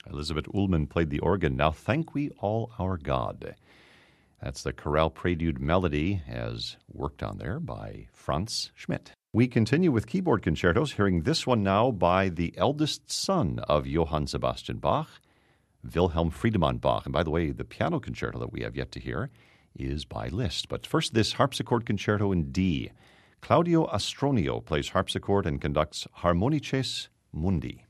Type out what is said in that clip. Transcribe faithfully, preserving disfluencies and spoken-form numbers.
Elizabeth Ullmann played the organ. Now Thank We All Our God. That's the chorale prelude melody as worked on there by Franz Schmidt. We continue with keyboard concertos, hearing this one now by the eldest son of Johann Sebastian Bach, Wilhelm Friedemann Bach. And by the way, the piano concerto that we have yet to hear is by Liszt. But first, this harpsichord concerto in D. Claudio Astronio plays harpsichord and conducts Harmonices Mundi.